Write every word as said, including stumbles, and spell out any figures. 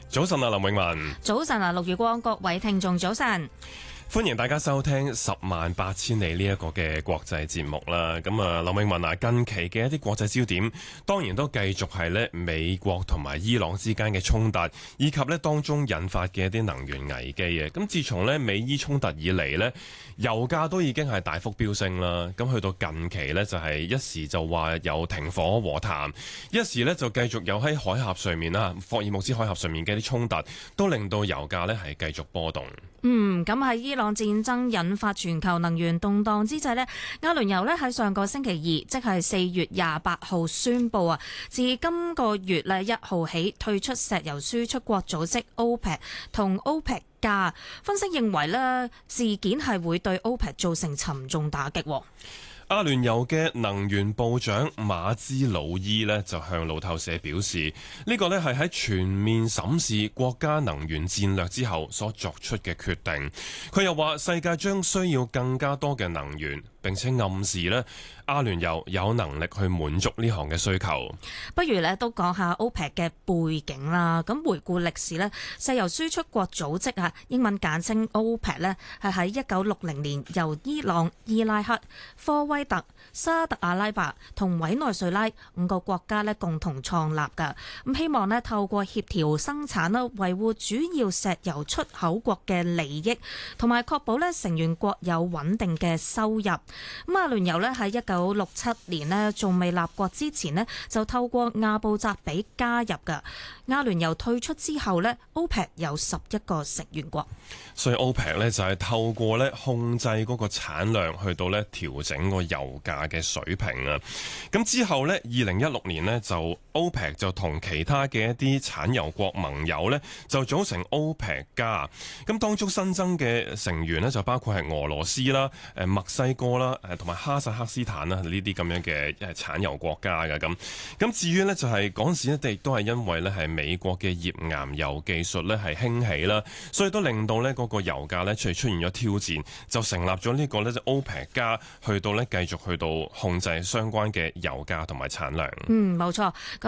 早晨啊，林永文。 早晨啊，陸月光，各位聽眾早晨。 歡迎大家收聽十萬八千里呢一個嘅國際節目啦。咁啊，林永文啊，近期嘅一啲國際焦點，當然都繼續係咧美國同埋伊朗之間嘅衝突，以及咧當中引發嘅一啲能源危機嘅。咁自從咧美伊衝突以嚟咧，油價都已經係大幅飆升啦。咁去到近期咧，就係一時就話有停火和談，一時咧就繼續有喺海峽上面啦，霍爾木茲海峽上面嘅一啲衝突，都令到油價咧係繼續波動。 嗯，咁喺伊朗戰爭引發全球能源動盪之際呢，阿聯酋呢喺上個星期二，即係四月廿八號宣布啊，自今個月咧一號起退出石油輸出國組織 OPEC 同 OPEC 加。分析認為呢事件係會對 OPEC 造成沉重打擊。 阿聯酋嘅能源部長馬茲魯伊呢就向路透社表示，呢個呢係喺全面審視國家能源戰略之後所作出嘅決定。佢又話世界將需要更加多嘅能源，並且暗示呢阿聯酋有能力去滿足呢項嘅需求。 不如呢都講下 OPEC 嘅背景啦。咁回顧歷史呢，石油輸出國組織啊，英文簡稱 OPEC 呢，係喺一九六零年由伊朗、伊拉克、科威特、沙特阿拉伯同委內瑞拉五個國家呢共同創立㗎。咁希望呢透過協調生產啦，維護主要石油出口國嘅利益，同埋確保呢成員國有穩定嘅收入。咁阿聯酋呢喺一九六七年呢仲未立國之前呢，就透過阿布扎比加入㗎。阿聯酋退出之後呢， OPEC 有十一個成員國。 所以 OPEC 呢就係透過呢控制嗰個產量，去到呢調整個油價嘅水平啊。咁之後呢，二零一六年呢，就 OPEC 就同其他嘅一啲產油國盟友呢，就組成 OPEC 加。咁當中新增嘅成員呢，就包括係俄羅斯啦、誒墨西哥啦、誒同埋哈薩克斯坦啦呢啲咁樣嘅誒產油國家嘅咁。咁至於呢，就係嗰陣時呢，亦都係因為呢係美國嘅頁岩油技術呢係興起啦，所以都令到呢嗰個油價呢出出現咗挑戰，就成立咗呢個呢就 OPEC 加，去到呢繼續去到控制相關嘅油價同埋產量。 嗯，冇錯。